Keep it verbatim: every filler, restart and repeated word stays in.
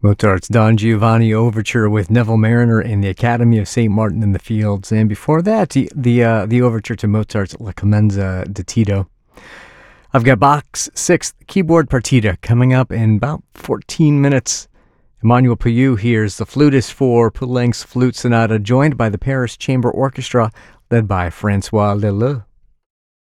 Mozart's Don Giovanni Overture with Neville Mariner and the Academy of Saint Martin in the Fields. And before that, the the, uh, the overture to Mozart's La Clemenza di Tito. I've got Bach's Sixth Keyboard Partita coming up in about fourteen minutes. Emmanuel Puyou here's the flutist for Poulenc's Flute Sonata, joined by the Paris Chamber Orchestra, led by Francois Leleu.